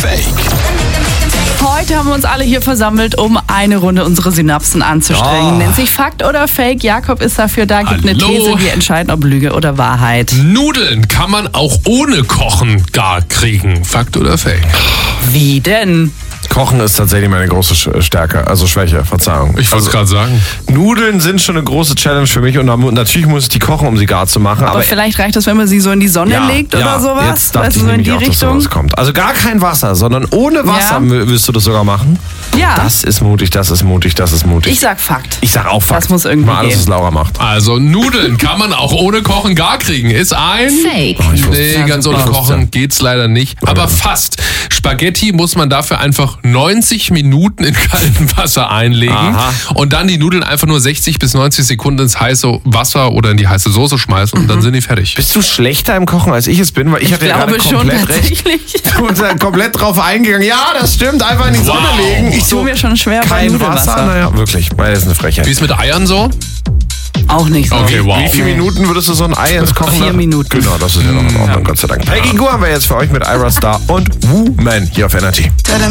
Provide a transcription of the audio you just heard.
Fake? Heute haben wir uns alle hier versammelt, um eine Runde unsere Synapsen anzustrengen. Nennt sich Fakt oder Fake. Jakob ist dafür da, gibt eine These, wir entscheiden, ob Lüge oder Wahrheit. Nudeln kann man auch ohne Kochen gar kriegen. Fakt oder Fake? Wie denn? Kochen ist tatsächlich meine große Stärke, also Schwäche, Verzeihung. Ich wollte es gerade sagen. Nudeln sind schon eine große Challenge für mich und natürlich muss ich die kochen, um sie gar zu machen. Aber vielleicht reicht das, wenn man sie so in die Sonne legt oder sowas? Jetzt dachte weißt ich du, so in nämlich die auch, dass Richtung? sowas kommt. Also gar kein Wasser, sondern ohne Wasser willst du das sogar machen? Ja. Das ist mutig, das ist mutig, das ist mutig. Ich sag Fakt. Ich sag auch Fakt. Das muss irgendwie mal alles, gehen. was Laura macht. Also Nudeln kann man auch ohne Kochen gar kriegen. Ist ein... Fake. Nee, ganz ohne Kochen geht's leider nicht. Aber fast. Spaghetti muss man dafür einfach 90 Minuten in kaltem Wasser einlegen. Aha. Und dann die Nudeln einfach nur 60 bis 90 Sekunden ins heiße Wasser oder in die heiße Soße schmeißen und dann sind die fertig. Bist du schlechter im Kochen, als ich es bin? Weil ich hatte ja gerade glaube schon, komplett recht. tatsächlich. Du bist ja komplett drauf eingegangen. Ja, das stimmt. Einfach in die Sonne legen. Ich tue mir schon schwer bei kein Nudelwasser. Wasser. Naja, wirklich. Das ist eine Frechheit. Wie ist mit Eiern so? Auch nicht so. Okay, wow. Wie viele Minuten würdest du so ein Ei ins Kochen 4 Minuten. Genau, das ist ja noch in Ordnung, Gott sei Dank. Peggy Gou haben wir jetzt für euch mit Ira Star und Woman hier auf Energy.